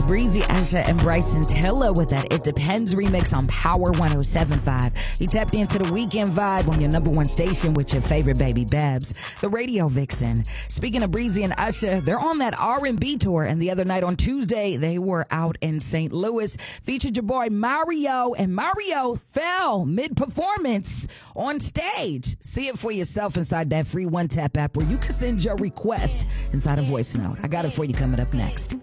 Breezy, Usher, and Bryson Tiller with that It Depends remix on Power 107.5. You tapped into the weekend vibe on your number one station with your favorite baby Babs, the Radio Vixen. Speaking of Breezy and Usher, they're on that R&B tour, and the other night on Tuesday, they were out in St. Louis. Featured your boy Mario, and Mario fell mid-performance on stage. See it for yourself inside that free One Tap app where you can send your request inside a voice note. I got it for you coming up next.